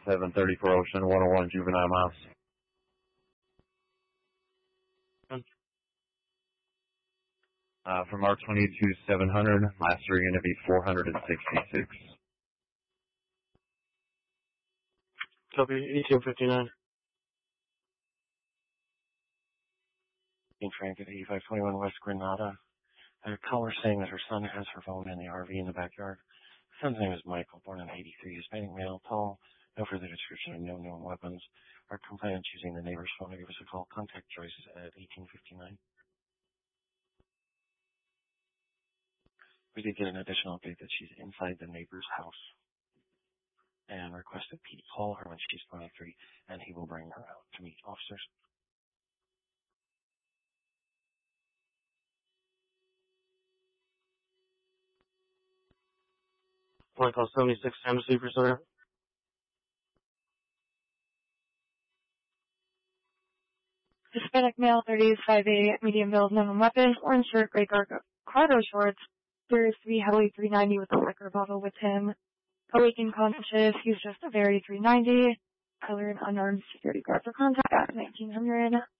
734 Ocean, 101 Juvenile Miles. From R20 to 700, last three are going to be 466. Copy, 1859. Being Frank at 8521 West Granada. A caller saying that her son has her phone in the RV in the backyard. Her son's name is Michael, born in 83, Hispanic male, tall, no further description, and no known weapons. Our complainant's using the neighbor's phone to give us a call. Contact Joyce at 1859. We did get an additional update that she's inside the neighbor's house and requested Pete call her when she's 23, and he will bring her out to meet officers. One call 76 Embassy for sir. Hispanic male, 30s, 5'8", medium build, known weapon, orange shirt, gray cargo shorts. There is 3 heavily 390 with a liquor bottle with him. Awake and conscious, he's just a very 390. Color and unarmed security guard for contact at 1900.